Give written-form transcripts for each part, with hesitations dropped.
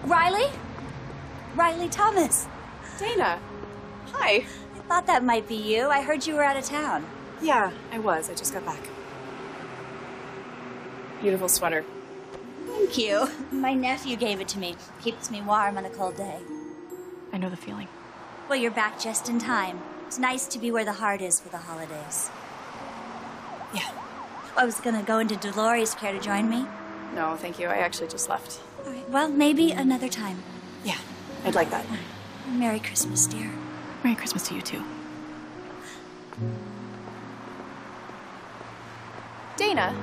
Riley? Riley Thomas. Dana. Hi. I thought that might be you. I heard you were out of town. Yeah, I was. I just got back. Beautiful sweater. Thank you. My nephew gave it to me. Keeps me warm on a cold day. I know the feeling. Well, you're back just in time. It's nice to be where the heart is for the holidays. Yeah. I was gonna go into Dolores. Care to join me? No, thank you. I actually just left. All right, well, maybe another time. Yeah, I'd like that. Merry Christmas, dear. Merry Christmas to you, too. Dana.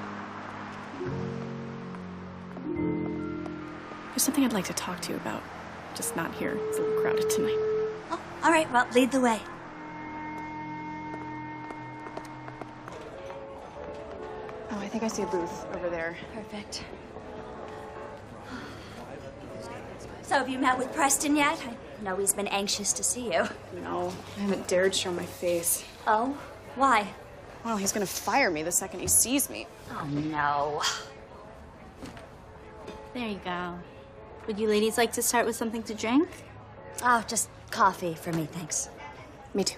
There's something I'd like to talk to you about. Just not here. It's a little crowded tonight. Oh, all right, well, lead the way. Oh, I think I see a booth over there. Perfect. So, have you met with Preston yet? I know he's been anxious to see you. No, I haven't dared show my face. Oh? Why? Well, he's gonna fire me the second he sees me. Oh, no. There you go. Would you ladies like to start with something to drink? Oh, just coffee for me, thanks. Me too.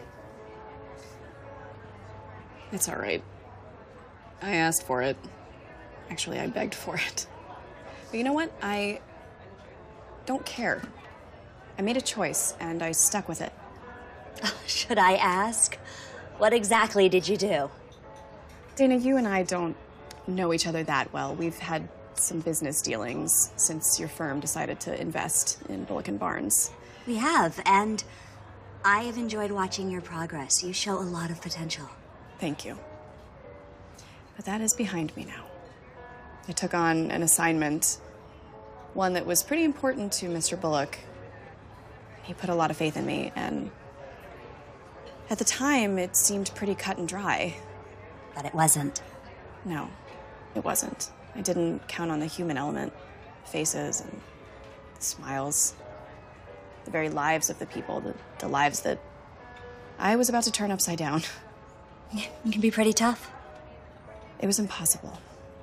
It's all right. I asked for it. Actually, I begged for it. But you know what? I don't care. I made a choice, and I stuck with it. Should I ask? What exactly did you do? Dana, you and I don't know each other that well. We've had some business dealings since your firm decided to invest in Bullock & Barnes. We have, and I have enjoyed watching your progress. You show a lot of potential. Thank you. But that is behind me now. I took on an assignment, one that was pretty important to Mr. Bullock. He put a lot of faith in me, and at the time, it seemed pretty cut and dry. But it wasn't. No, it wasn't. I didn't count on the human element, faces and smiles, the very lives of the people, the lives that I was about to turn upside down. It can be pretty tough. It was impossible.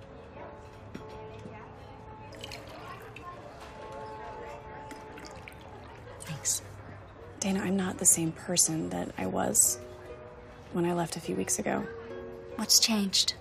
Thanks. Dana, I'm not the same person that I was when I left a few weeks ago. What's changed?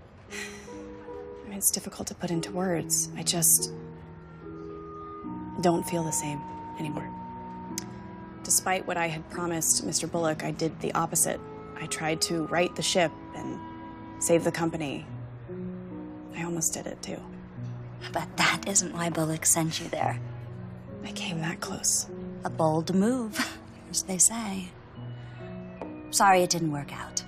I mean, it's difficult to put into words. I just don't feel the same anymore. Despite what I had promised Mr. Bullock, I did the opposite. I tried to right the ship and save the company. I almost did it, too. But that isn't why Bullock sent you there. I came that close. A bold move, as they say. Sorry it didn't work out.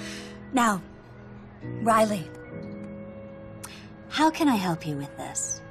Now, Riley, how can I help you with this?